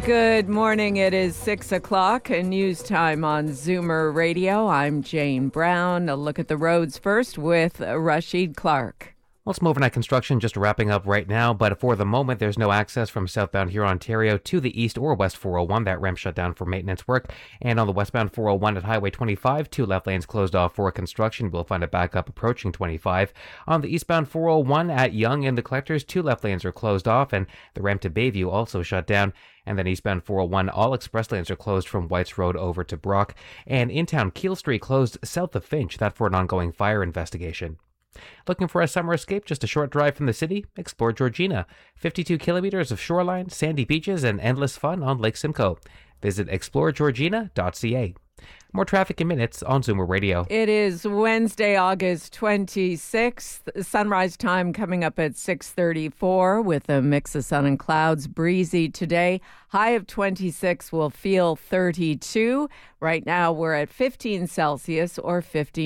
Good morning. It is 6 o'clock, news time on Zoomer Radio. I'm Jane Brown. A look at the roads first with Rashid Clark. Well, it's overnight construction just wrapping up right now, but for the moment, there's no access from southbound Huron, Ontario to the east or west 401. That ramp shut down for maintenance work. And on the westbound 401 at Highway 25, 2 left lanes closed off for construction. We'll find it back up approaching 25. On the eastbound 401 at Yonge and the Collectors, 2 left lanes are closed off, and the ramp to Bayview also shut down. And then eastbound 401, all express lanes are closed from Whites Road over to Brock. And in town, Keele Street closed south of Finch, that for an ongoing fire investigation. Looking for a summer escape just a short drive from the city? Explore Georgina. 52 kilometers of shoreline, sandy beaches, and endless fun on Lake Simcoe. Visit exploregeorgina.ca. More traffic in minutes on Zoomer Radio. It is Wednesday, August 26th. Sunrise time coming up at 6:34 with a mix of sun and clouds. Breezy today. High of 26 will feel 32. Right now we're at 15 Celsius or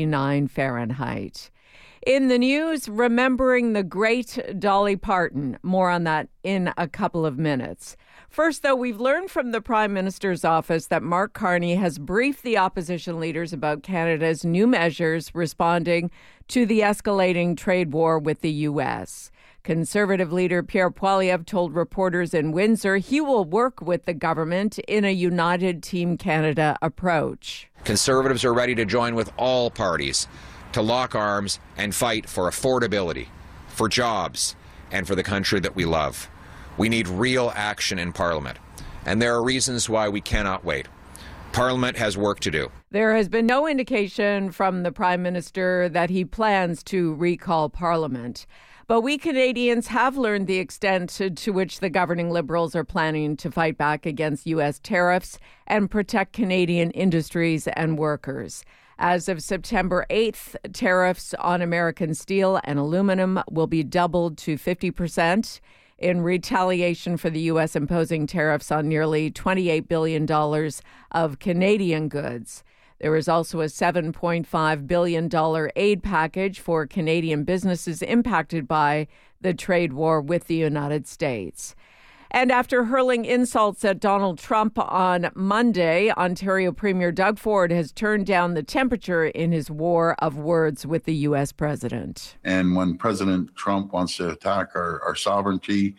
59 Fahrenheit. In the news, remembering the great Dolly Parton. More on that in a couple of minutes. First, though, we've learned from the Prime Minister's office that Mark Carney has briefed the opposition leaders about Canada's new measures responding to the escalating trade war with the U.S. Conservative leader Pierre Poilievre told reporters in Windsor he will work with the government in a United Team Canada approach. Conservatives are ready to join with all parties to lock arms and fight for affordability, for jobs, and for the country that we love. We need real action in Parliament, and there are reasons why we cannot wait. Parliament has work to do. There has been no indication from the Prime Minister that he plans to recall Parliament. But we Canadians have learned the extent to which the governing Liberals are planning to fight back against U.S. tariffs and protect Canadian industries and workers. As of September 8th, tariffs on American steel and aluminum will be doubled to 50% in retaliation for the U.S. imposing tariffs on nearly $28 billion of Canadian goods. There is also a $7.5 billion aid package for Canadian businesses impacted by the trade war with the United States. And after hurling insults at Donald Trump on Monday, Ontario Premier Doug Ford has turned down the temperature in his war of words with the U.S. president. And when President Trump wants to attack our sovereignty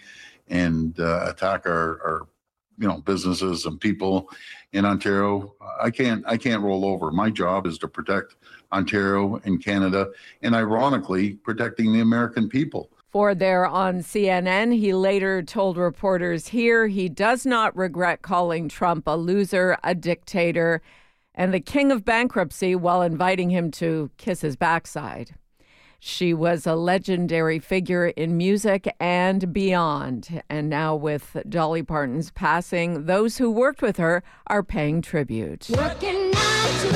and attack our businesses and people in Ontario, I can't roll over. My job is to protect Ontario and Canada, and ironically, protecting the American people. Ford there on CNN. He later told reporters here he does not regret calling Trump a loser, a dictator, and the king of bankruptcy while inviting him to kiss his backside. She was a legendary figure in music and beyond. And now with Dolly Parton's passing, those who worked with her are paying tribute. Working 9 to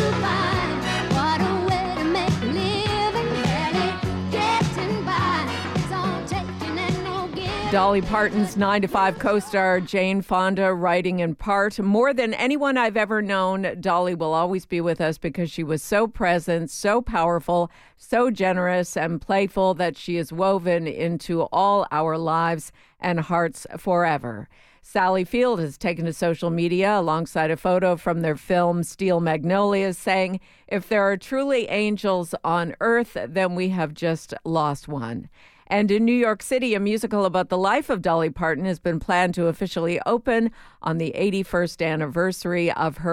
5, what a way to make a living, barely getting by. It's all taking and no giving. Dolly Parton's 9 to 5 co-star Jane Fonda writing in part, more than anyone I've ever known, Dolly will always be with us because she was so present, so powerful, so generous and playful that she is woven into all our lives and hearts forever. Sally Field has taken to social media alongside a photo from their film Steel Magnolias saying, "If there are truly angels on earth, then we have just lost one." And in New York City, a musical about the life of Dolly Parton has been planned to officially open on the 81st anniversary of her